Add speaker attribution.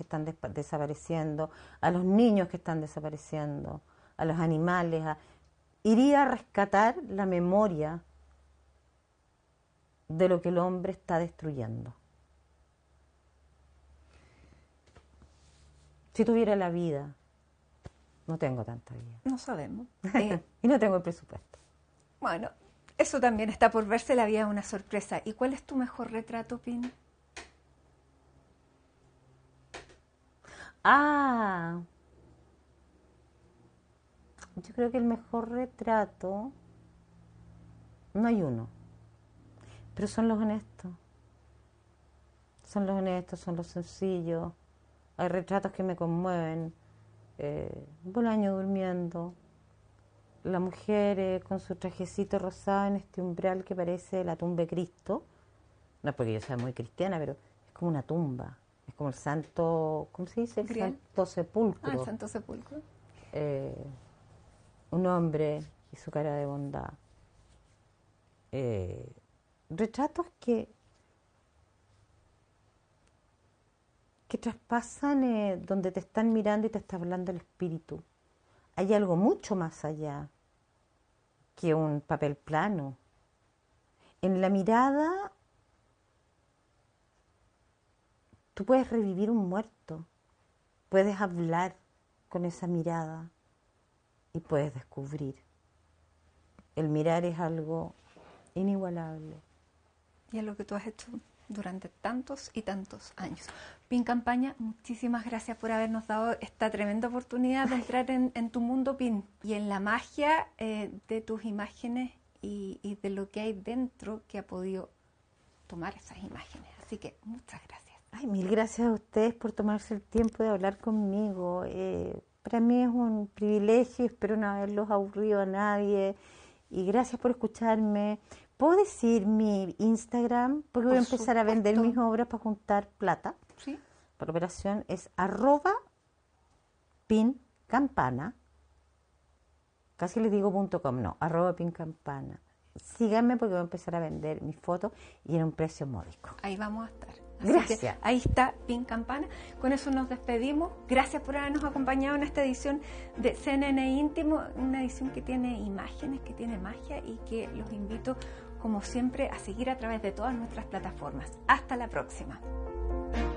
Speaker 1: están desapareciendo, a los niños que están desapareciendo, a los animales. Iría a rescatar la memoria de lo que el hombre está destruyendo. Si tuviera la vida, no tengo tanta vida.
Speaker 2: No sabemos.
Speaker 1: Y no tengo el presupuesto.
Speaker 2: Bueno, eso también está por verse, la vida es una sorpresa. ¿Y cuál es tu mejor retrato, Pin?
Speaker 1: Yo creo que el mejor retrato, no hay uno, pero son los honestos. Son los honestos, son los sencillos. Hay retratos que me conmueven. Bolaño durmiendo, la mujer con su trajecito rosado en este umbral que parece la tumba de Cristo. No es porque yo sea muy cristiana, pero es como una tumba. Es como el santo, ¿cómo se dice? El santo sepulcro.
Speaker 2: El santo sepulcro.
Speaker 1: Un hombre y su cara de bondad. Retratos que traspasan donde te están mirando y te está hablando el espíritu. Hay algo mucho más allá que un papel plano. En la mirada tú puedes revivir un muerto, puedes hablar con esa mirada y puedes descubrir. El mirar es algo inigualable.
Speaker 2: Y es lo que tú has hecho durante tantos y tantos años. Pin Campaña, muchísimas gracias por habernos dado esta tremenda oportunidad de entrar en tu mundo, Pin, y en la magia de tus imágenes y de lo que hay dentro que ha podido tomar esas imágenes. Así que muchas gracias.
Speaker 1: Ay, mil gracias a ustedes por tomarse el tiempo de hablar conmigo. Para mí es un privilegio, espero no haberlos aburrido a nadie. Y gracias por escucharme. ¿Puedo decir mi Instagram? Porque voy a empezar a vender mis obras para juntar plata.
Speaker 2: Sí.
Speaker 1: Para la operación es @pincampana. Casi les digo .com, no, @pincampana. Síganme porque voy a empezar a vender mis fotos y en un precio módico.
Speaker 2: Ahí vamos a estar.
Speaker 1: Así gracias.
Speaker 2: Que ahí está Pin Campana. Con eso nos despedimos. Gracias por habernos acompañado en esta edición de CNN Íntimo, una edición que tiene imágenes, que tiene magia y que los invito, como siempre, a seguir a través de todas nuestras plataformas. Hasta la próxima.